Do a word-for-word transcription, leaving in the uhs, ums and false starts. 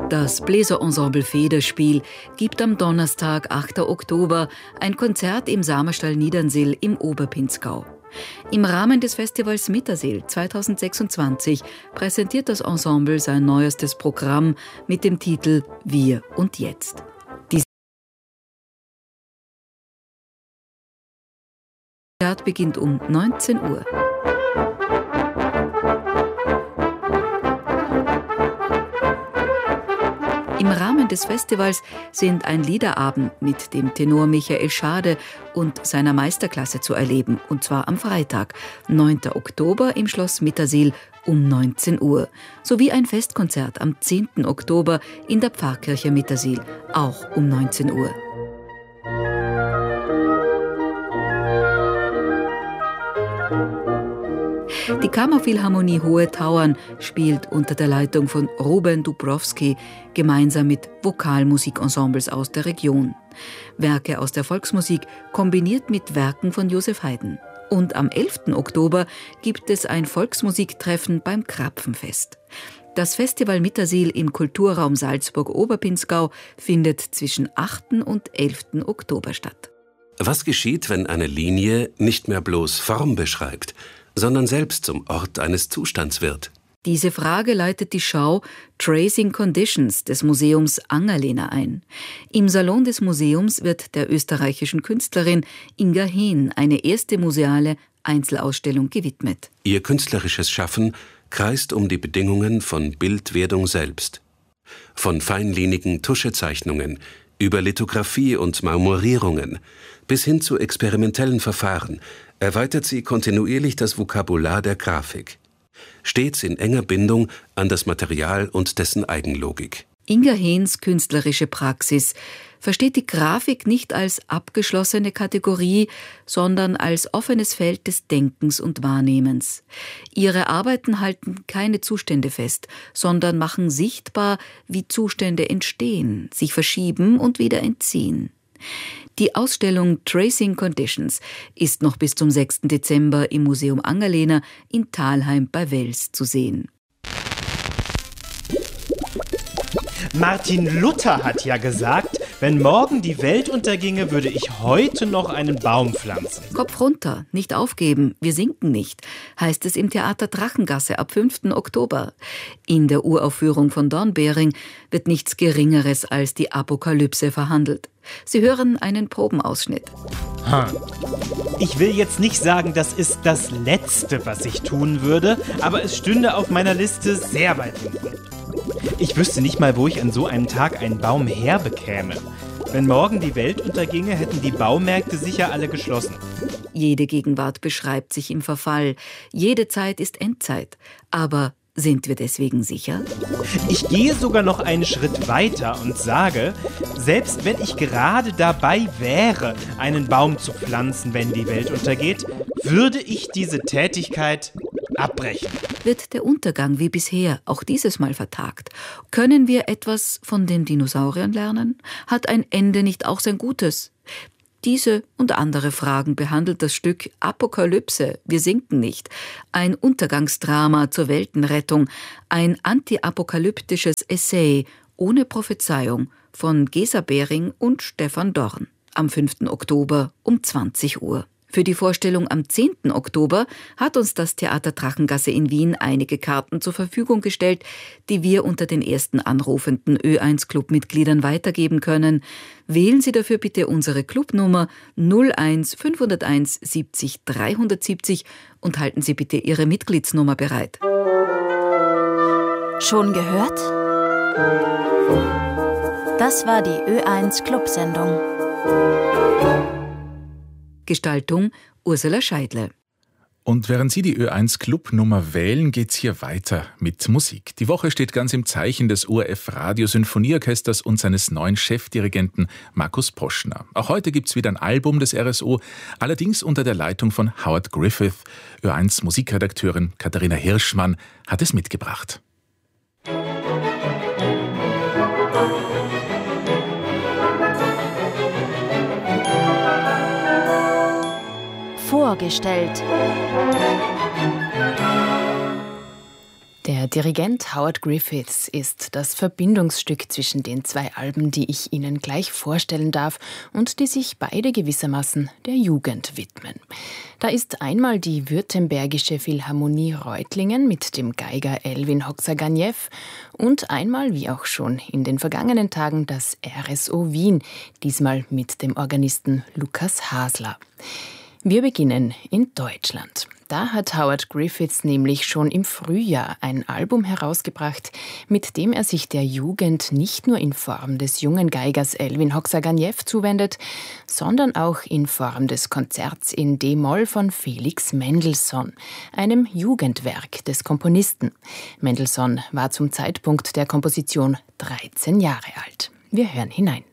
Das Bläserensemble Federspiel gibt am Donnerstag, achten Oktober, ein Konzert im Samerstall Niedernsill im Oberpinzgau. Im Rahmen des Festivals Mittersill zweitausendsechsundzwanzig präsentiert das Ensemble sein neuestes Programm mit dem Titel Wir und Jetzt. Das Konzert beginnt um neunzehn Uhr. Im Rahmen des Festivals sind ein Liederabend mit dem Tenor Michael Schade und seiner Meisterklasse zu erleben, und zwar am Freitag, neunten Oktober im Schloss Mittersill um neunzehn Uhr, sowie ein Festkonzert am zehnten Oktober in der Pfarrkirche Mittersill, auch um neunzehn Uhr. Die Kammerphilharmonie Hohe Tauern spielt unter der Leitung von Ruben Dubrowski gemeinsam mit Vokalmusikensembles aus der Region. Werke aus der Volksmusik kombiniert mit Werken von Joseph Haydn. Und am elften Oktober gibt es ein Volksmusiktreffen beim Krapfenfest. Das Festival Mittersill im Kulturraum Salzburg-Oberpinzgau findet zwischen achten und elften Oktober statt. Was geschieht, wenn eine Linie nicht mehr bloß Form beschreibt, sondern selbst zum Ort eines Zustands wird? Diese Frage leitet die Schau Tracing Conditions des Museums Angerlena ein. Im Salon des Museums wird der österreichischen Künstlerin Inga Hehn eine erste museale Einzelausstellung gewidmet. Ihr künstlerisches Schaffen kreist um die Bedingungen von Bildwerdung selbst. Von feinlinigen Tuschezeichnungen über Lithografie und Marmorierungen bis hin zu experimentellen Verfahren erweitert sie kontinuierlich das Vokabular der Grafik. Stets in enger Bindung an das Material und dessen Eigenlogik. Inga Hehns künstlerische Praxis versteht die Grafik nicht als abgeschlossene Kategorie, sondern als offenes Feld des Denkens und Wahrnehmens. Ihre Arbeiten halten keine Zustände fest, sondern machen sichtbar, wie Zustände entstehen, sich verschieben und wieder entziehen. Die Ausstellung Tracing Conditions ist noch bis zum sechsten Dezember im Museum Angerlena in Thalheim bei Wels zu sehen. Martin Luther hat ja gesagt, wenn morgen die Welt unterginge, würde ich heute noch einen Baum pflanzen. Kopf runter, nicht aufgeben, wir sinken nicht, heißt es im Theater Drachengasse ab fünften Oktober. In der Uraufführung von Dornbering wird nichts Geringeres als die Apokalypse verhandelt. Sie hören einen Probenausschnitt. Hm. Ich will jetzt nicht sagen, das ist das Letzte, was ich tun würde, aber es stünde auf meiner Liste sehr weit hinten. Ich wüsste nicht mal, wo ich an so einem Tag einen Baum herbekäme. Wenn morgen die Welt unterginge, hätten die Baumärkte sicher alle geschlossen. Jede Gegenwart beschreibt sich im Verfall. Jede Zeit ist Endzeit. Aber sind wir deswegen sicher? Ich gehe sogar noch einen Schritt weiter und sage, selbst wenn ich gerade dabei wäre, einen Baum zu pflanzen, wenn die Welt untergeht, würde ich diese Tätigkeit abbrechen. Wird der Untergang wie bisher auch dieses Mal vertagt? Können wir etwas von den Dinosauriern lernen? Hat ein Ende nicht auch sein Gutes? Diese und andere Fragen behandelt das Stück Apokalypse, wir sinken nicht, ein Untergangsdrama zur Weltenrettung, ein antiapokalyptisches Essay ohne Prophezeiung von Gesa Behring und Stefan Dorn am fünften Oktober um zwanzig Uhr. Für die Vorstellung am zehnten Oktober hat uns das Theater Drachengasse in Wien einige Karten zur Verfügung gestellt, die wir unter den ersten anrufenden Ö eins Club-Mitgliedern weitergeben können. Wählen Sie dafür bitte unsere Clubnummer null eins fünfhunderteins siebzig dreihundertsiebzig und halten Sie bitte Ihre Mitgliedsnummer bereit. Schon gehört? Das war die Ö eins Club-Sendung. Gestaltung Ursula Scheidle. Und während Sie die Ö eins Clubnummer wählen, geht's hier weiter mit Musik. Die Woche steht ganz im Zeichen des O R F Radio-Symphonieorchesters und seines neuen Chefdirigenten Markus Poschner. Auch heute gibt's wieder ein Album des R S O, allerdings unter der Leitung von Howard Griffith. Ö eins Musikredakteurin Katharina Hirschmann hat es mitgebracht. Vorgestellt. Der Dirigent Howard Griffiths ist das Verbindungsstück zwischen den zwei Alben, die ich Ihnen gleich vorstellen darf und die sich beide gewissermaßen der Jugend widmen. Da ist einmal die Württembergische Philharmonie Reutlingen mit dem Geiger Elwin Hoxaganjew und einmal, wie auch schon in den vergangenen Tagen, das R S O Wien, diesmal mit dem Organisten Lukas Hasler. Wir beginnen in Deutschland. Da hat Howard Griffiths nämlich schon im Frühjahr ein Album herausgebracht, mit dem er sich der Jugend nicht nur in Form des jungen Geigers Elwin Hoxaganjew zuwendet, sondern auch in Form des Konzerts in D-Moll von Felix Mendelssohn, einem Jugendwerk des Komponisten. Mendelssohn war zum Zeitpunkt der Komposition dreizehn Jahre alt. Wir hören hinein.